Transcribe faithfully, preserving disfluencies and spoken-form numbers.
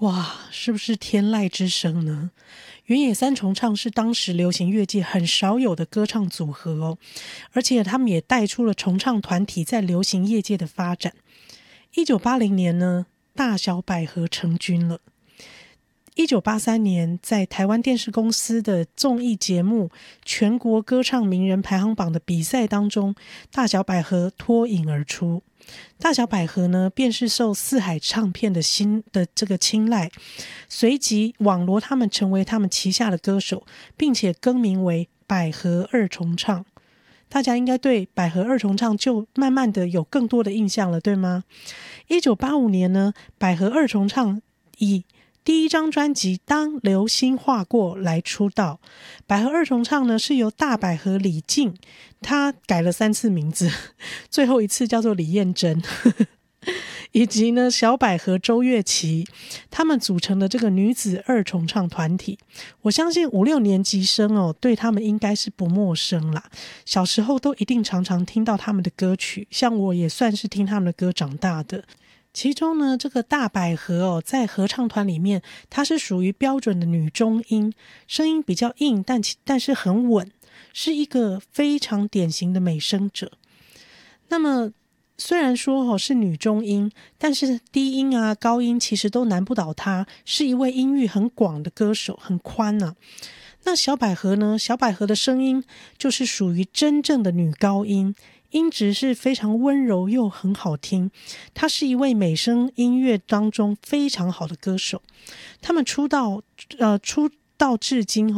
哇，是不是天籁之声呢？原野三重唱是当时流行乐界很少有的歌唱组合哦，而且他们也带出了重唱团体在流行业界的发展。一九八零年呢，大小百合成军了。一九八三年，在台湾电视公司的综艺节目全国歌唱名人排行榜的比赛当中，大小百合脱颖而出。大小百合呢，便是受四海唱片的新的这个青睐，随即网罗他们成为他们旗下的歌手，并且更名为百合二重唱。大家应该对百合二重唱就慢慢的有更多的印象了，对吗？一九八五年呢，百合二重唱以第一张专辑《当流星划过》来出道。百合二重唱呢，是由大百合李静，她改了三次名字，最后一次叫做李燕珍以及呢小百合周月琪，他们组成的这个女子二重唱团体。我相信五六年级生哦，对他们应该是不陌生啦。小时候都一定常常听到他们的歌曲，像我也算是听他们的歌长大的。其中呢，这个大百合哦，在合唱团里面，它是属于标准的女中音，声音比较硬，但但是很稳，是一个非常典型的美声者。那么虽然说哦是女中音，但是低音啊、高音其实都难不倒她，是一位音域很广的歌手，很宽啊。那小百合呢？小百合的声音就是属于真正的女高音。音质是非常温柔又很好听，她是一位美声音乐当中非常好的歌手。他们出道呃出道至今